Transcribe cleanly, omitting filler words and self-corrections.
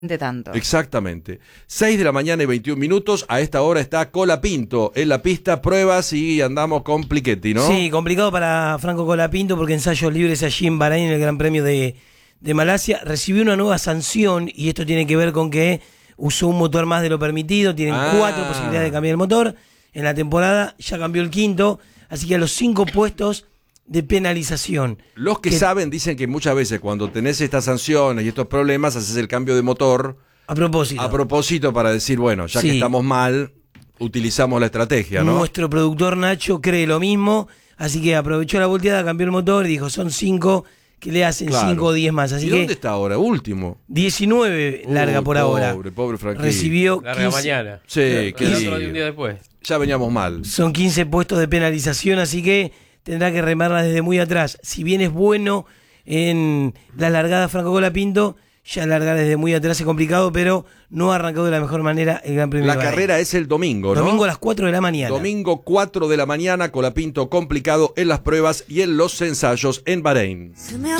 De tanto. Exactamente. 6 de la mañana y 21 minutos. A esta hora está Colapinto en la pista, pruebas y andamos con Plichetti, ¿no? Sí, complicado para Franco Colapinto porque ensayos libres allí en Bahrein en el Gran Premio de Malasia. Recibió una nueva sanción y esto tiene que ver con que usó un motor más de lo permitido. Tienen 4 posibilidades de cambiar el motor. En la temporada ya cambió el quinto, así que a los 5 puestos de penalización. Los que saben dicen que muchas veces cuando tenés estas sanciones y estos problemas, haces el cambio de motor a propósito para decir, bueno, ya que estamos mal, utilizamos la estrategia, ¿no? Nuestro productor Nacho cree lo mismo, así que aprovechó la volteada, cambió el motor y dijo, son 5 que le hacen 5 o 10 más. Así ¿Y que dónde está ahora? Último. 19 larga por ahora. Pobre Franquito. Recibió larga 15, mañana. Sí, que un día después. Ya veníamos mal. Son 15 puestos de penalización, así que tendrá que remarla desde muy atrás. Si bien es bueno en la largada Franco Colapinto, ya largar desde muy atrás es complicado, pero no ha arrancado de la mejor manera el Gran Premio. La carrera es el domingo, ¿no? Domingo a las 4 de la mañana. Domingo 4 de la mañana, Colapinto complicado en las pruebas y en los ensayos en Bahrein.